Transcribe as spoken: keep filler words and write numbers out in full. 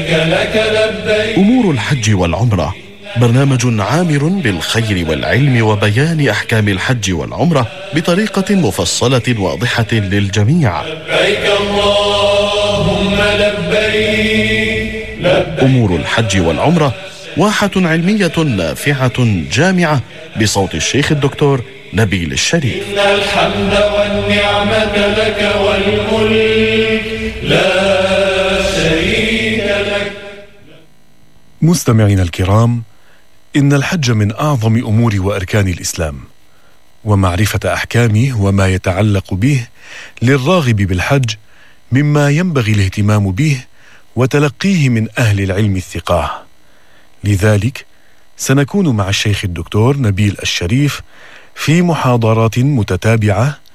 أمور الحج والعمرة برنامج عامر بالخير والعلم وبيان أحكام الحج والعمرة بطريقة مفصلة واضحة للجميع. لبيك اللهم لبيك لبيك. أمور الحج والعمرة واحة علمية نافعة جامعة بصوت الشيخ الدكتور نبيل الشريف. إن الحمد والنعمة لك والملك لا شريك لك. مستمعينا الكرام، إن الحج من أعظم أمور وأركان الإسلام، ومعرفة أحكامه وما يتعلق به للراغب بالحج مما ينبغي الاهتمام به وتلقيه من أهل العلم الثقاه. لذلك سنكون مع الشيخ الدكتور نبيل الشريف في محاضرات متتابعة